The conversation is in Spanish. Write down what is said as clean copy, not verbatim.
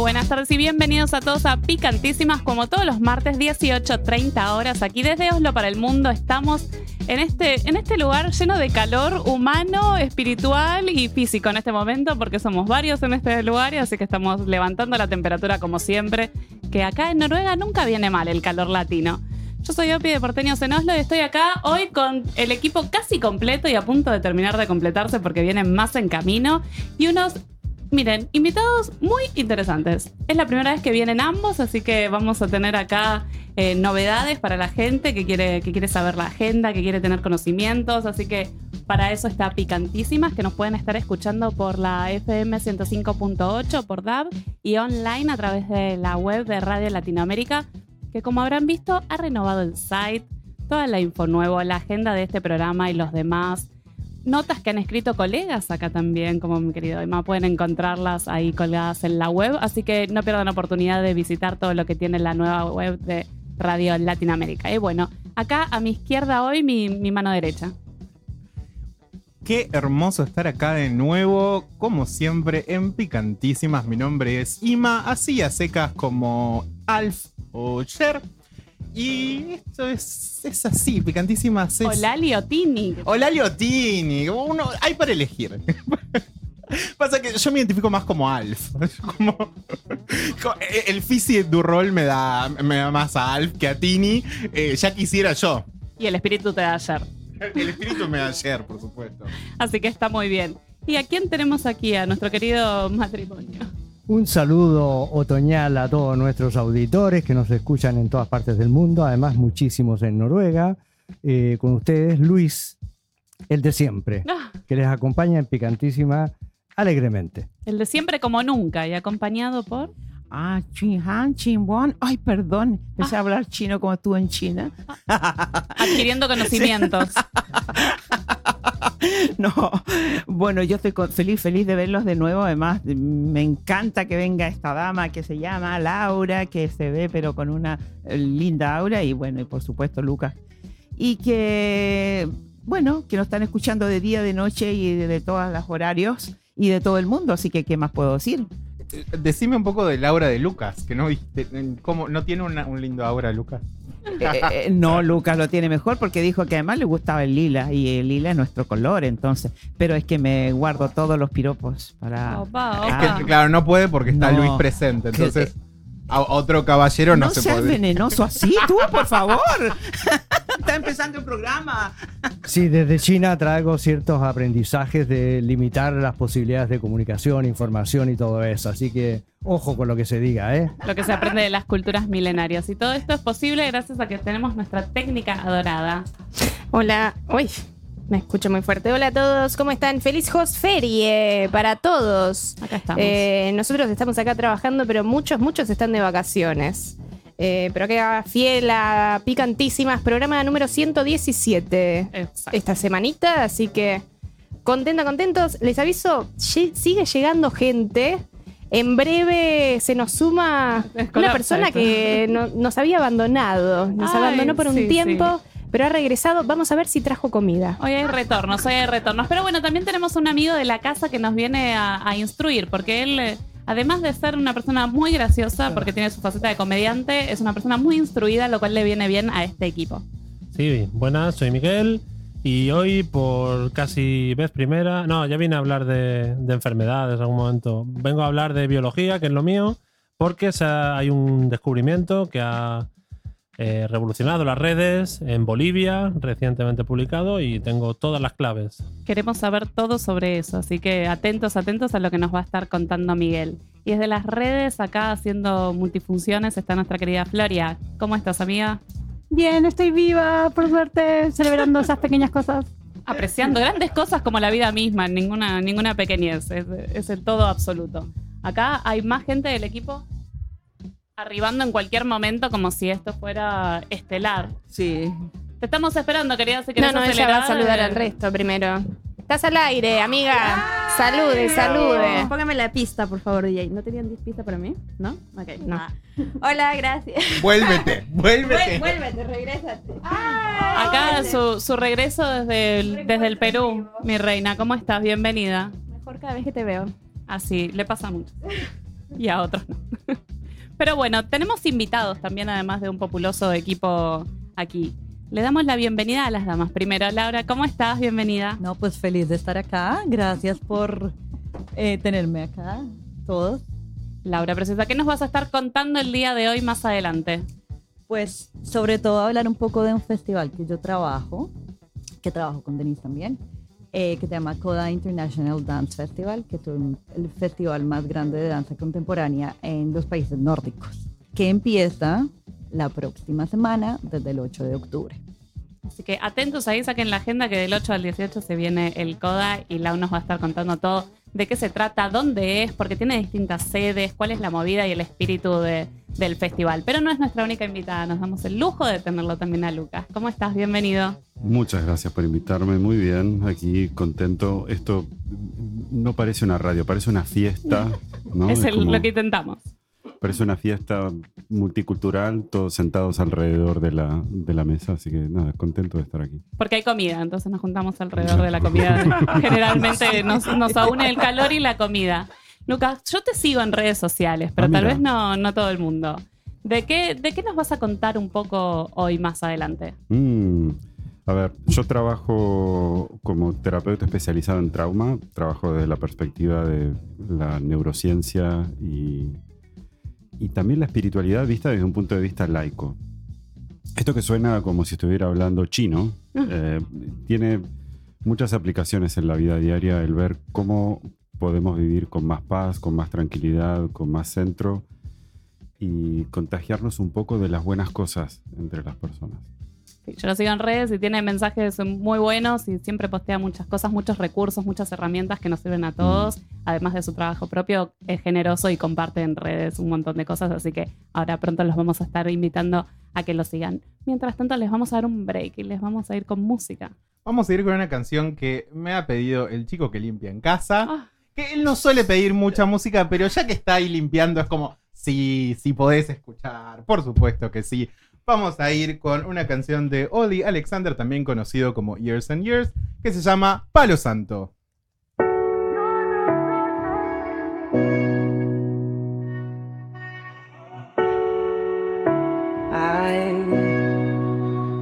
Buenas tardes y bienvenidos a todos a Picantísimas, como todos los martes 18:30 horas, aquí desde Oslo para el mundo. Estamos en este lugar lleno de calor humano, espiritual y físico en este momento, porque somos varios en este lugar, así que estamos levantando la temperatura como siempre, que acá en Noruega nunca viene mal el calor latino. Yo soy Opi de Porteños en Oslo y estoy acá hoy con el equipo casi completo y a punto de terminar de completarse porque vienen más en camino y unos, miren, invitados muy interesantes. Es la primera vez que vienen ambos, así que vamos a tener acá novedades para la gente que quiere saber la agenda, que quiere tener conocimientos, así que para eso está Picantísimas, que nos pueden estar escuchando por la FM 105.8, por DAB y online a través de la web de Radio Latinoamérica, que como habrán visto ha renovado el site, toda la info nueva, la agenda de este programa y los demás. Notas que han escrito colegas acá también, como mi querido Emma, pueden encontrarlas ahí colgadas en la web, así que no pierdan la oportunidad de visitar todo lo que tiene la nueva web de Radio Latinoamérica. Y bueno, acá a mi izquierda hoy mi mano derecha. Qué hermoso estar acá de nuevo, como siempre, en Picantísimas. Mi nombre es Ima, así a secas como Alf o Cher. Y esto es así, Picantísimas es... Olali o Tini. Olali o Tini, hay para elegir. Pasa que yo me identifico más como Alf. El físico du rol me da más a Alf que a Tini. Ya quisiera yo. Y el espíritu te da ayer. El espíritu me da ayer, por supuesto. Así que está muy bien. ¿Y a quién tenemos aquí? A nuestro querido matrimonio. Un saludo otoñal a todos nuestros auditores que nos escuchan en todas partes del mundo, además muchísimos en Noruega. Con ustedes, Luis, el de siempre, que les acompaña en Picantísima alegremente. El de siempre como nunca y acompañado por... Chin-han, Chin-won. Ay, perdón, empecé a hablar chino como tú en China. Adquiriendo conocimientos. No, bueno, yo estoy feliz de verlos de nuevo. Además, me encanta que venga esta dama que se llama Laura, que se ve pero con una linda aura, y bueno, y por supuesto Lucas. Y que, bueno, que nos están escuchando de día, de noche y de todos los horarios y de todo el mundo, así que ¿qué más puedo decir? Decime un poco de la aura de Lucas, que no viste, ¿cómo no tiene un lindo aura Lucas? No, Lucas lo tiene mejor porque dijo que además le gustaba el lila y el lila es nuestro color, entonces, pero es que me guardo todos los piropos para... Opa. Es que, claro, no puede porque está Luis presente, entonces a otro caballero no se puede. No seas venenoso así, tú, por favor. Está empezando el programa. Sí, desde China traigo ciertos aprendizajes de limitar las posibilidades de comunicación, información y todo eso. Así que ojo con lo que se diga, ¿eh? Lo que se aprende de las culturas milenarias. Y todo esto es posible gracias a que tenemos nuestra técnica adorada. Hola, uy, me escucho muy fuerte. Hola a todos, ¿cómo están? Feliz Hostferie para todos. Acá estamos. Nosotros estamos acá trabajando, pero muchos están de vacaciones. Pero acá fiel a Picantísimas, programa número 117. Exacto. Esta semanita, así que contentos. Les aviso, sigue llegando gente. En breve se nos suma una persona que nos había abandonado. Nos abandonó por un tiempo, pero ha regresado. Vamos a ver si trajo comida. Hoy hay retornos. Pero bueno, también tenemos un amigo de la casa que nos viene a instruir, porque él... Además de ser una persona muy graciosa, porque tiene su faceta de comediante, es una persona muy instruida, lo cual le viene bien a este equipo. Sí, buenas, soy Miguel y hoy por casi vez primera, ya vine a hablar de enfermedades en algún momento. Vengo a hablar de biología, que es lo mío, porque hay un descubrimiento que ha revolucionado las redes en Bolivia, recientemente publicado, y tengo todas las claves. Queremos saber todo sobre eso, así que atentos a lo que nos va a estar contando Miguel. Y desde las redes, acá haciendo multifunciones, está nuestra querida Floria. ¿Cómo estás, amiga? Bien, estoy viva, por suerte, celebrando esas pequeñas cosas. Apreciando grandes cosas como la vida misma, ninguna pequeñez, es el todo absoluto. Acá hay más gente del equipo arribando en cualquier momento como si esto fuera estelar. Sí. Te estamos esperando, querida. Si No, ella va a saludar al resto primero. Estás al aire, amiga. Salude. Póngame la pista, por favor, DJ. ¿No tenían pista para mí? ¿No? Ok, no. Hola, gracias. Vuélvete. Vuélvete, regrésate. Acá su regreso desde el Perú, mi reina. ¿Cómo estás? Bienvenida. Mejor cada vez que te veo. Así, le pasa mucho. y a otros no. Pero bueno, tenemos invitados también, además de un populoso equipo aquí. Le damos la bienvenida a las damas. Primero, Laura, ¿cómo estás? Bienvenida. No, pues feliz de estar acá. Gracias por tenerme acá, todos. Laura, preciosa, ¿qué nos vas a estar contando el día de hoy más adelante? Pues sobre todo hablar un poco de un festival que yo trabajo, que trabajo con Denise también, que se llama Coda International Dance Festival, que es el festival más grande de danza contemporánea en los países nórdicos, que empieza la próxima semana, desde el 8 de octubre. Así que atentos ahí, saquen la agenda que del 8 al 18 se viene el CODA y Lau nos va a estar contando todo de qué se trata, dónde es, porque tiene distintas sedes, cuál es la movida y el espíritu del festival. Pero no es nuestra única invitada, nos damos el lujo de tenerlo también a Lucas. ¿Cómo estás? Bienvenido. Muchas gracias por invitarme, muy bien, aquí contento. Esto no parece una radio, parece una fiesta, ¿no? Es lo que intentamos. Parece una fiesta multicultural, todos sentados alrededor de la mesa, así que nada, contento de estar aquí. Porque hay comida, entonces nos juntamos alrededor de la comida. Generalmente nos une el calor y la comida. Lucas, yo te sigo en redes sociales, pero tal vez no todo el mundo. ¿De qué nos vas a contar un poco hoy más adelante? A ver, yo trabajo como terapeuta especializado en trauma, trabajo desde la perspectiva de la neurociencia y también la espiritualidad vista desde un punto de vista laico. Esto que suena como si estuviera hablando chino, tiene muchas aplicaciones en la vida diaria, el ver cómo podemos vivir con más paz, con más tranquilidad, con más centro y contagiarnos un poco de las buenas cosas entre las personas. Sí, yo lo sigo en redes y tiene mensajes muy buenos y siempre postea muchas cosas, muchos recursos, muchas herramientas que nos sirven a todos. Además de su trabajo propio, es generoso y comparte en redes un montón de cosas, así que ahora pronto los vamos a estar invitando a que lo sigan. Mientras tanto, les vamos a dar un break y les vamos a ir con música. Vamos a ir con una canción que me ha pedido el chico que limpia en casa. Que él no suele pedir mucha música, pero ya que está ahí limpiando es como, sí podés escuchar, por supuesto que sí. Vamos a ir con una canción de Oli Alexander, también conocido como Years and Years, que se llama Palo Santo.